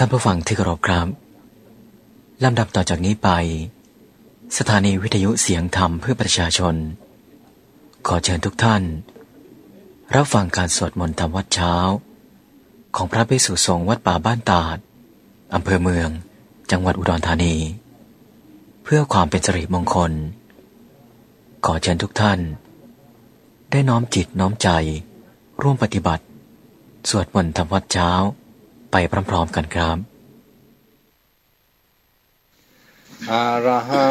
ท่านผู้ฟังที่เคารพครับลำดับต่อจากนี้ไปสถานีวิทยุเสียงธรรมเพื่อประชาชนขอเชิญทุกท่านรับฟังการสวดมนต์ธรรมวัดเช้าของพระภิกษุสงฆ์วัดป่าบ้านตาดอำเภอเมืองจังหวัดอุดรธานีเพื่อความเป็นสิริมงคลขอเชิญทุกท่านได้น้อมจิตน้อมใจร่วมปฏิบัติสวดมนต์ธรรมวัดเช้าไปพร้อมๆกันครับอะระหั